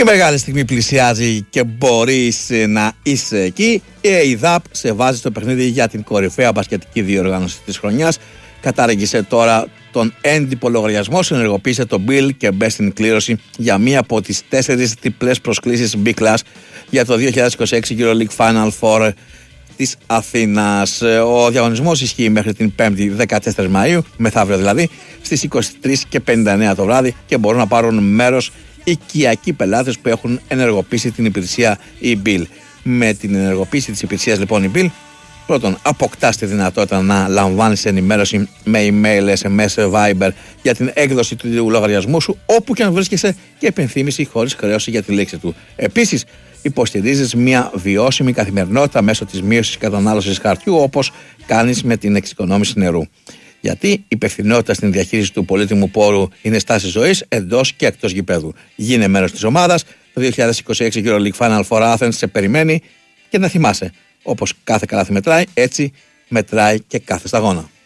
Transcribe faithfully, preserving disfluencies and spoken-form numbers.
Η μεγάλη στιγμή πλησιάζει και μπορείς να είσαι εκεί. Η ΕΙΔΑΠ σε βάζει στο παιχνίδι για την κορυφαία μπασκετική διοργάνωση της χρονιάς. Κατάργησε τώρα τον έντυπο λογαριασμό, συνεργοποίησε το Bill και μπε στην κλήρωση για μία από τις τέσσερις διπλές προσκλήσεις B-Class για το δύο χιλιάδες είκοσι έξι EuroLeague Final Four της Αθήνας. Ο διαγωνισμός ισχύει μέχρι την πέμπτη δεκατέσσερις Μαΐου, μεθαύριο δηλαδή, στις είκοσι τρεις και πενήντα εννέα το βράδυ, και μπορούν να πάρουν μέρος οικιακοί πελάτες που έχουν ενεργοποιήσει την υπηρεσία e-Bill. Με την ενεργοποίηση της υπηρεσίας λοιπόν e-Bill, πρώτον, αποκτάς τη δυνατότητα να λαμβάνεις ενημέρωση με email, ες εμ ες, Viber για την έκδοση του λογαριασμού σου, όπου και αν βρίσκεσαι, και επενθύμηση χωρίς χρέωση για τη λήξη του. Επίσης, υποστηρίζεις μια βιώσιμη καθημερινότητα μέσω της μείωσης κατανάλωσης χαρτιού, όπως κάνεις με την εξοικονόμηση νερού. Γιατί η υπευθυνότητα στην διαχείριση του πολύτιμου πόρου είναι στάση ζωής εντός και εκτός γηπέδου. Γίνε μέρος της ομάδας. Το δύο χιλιάδες είκοσι έξι EuroLeague Final Four Athens σε περιμένει, και να θυμάσαι, όπως κάθε καλάθι μετράει, έτσι μετράει και κάθε σταγόνα.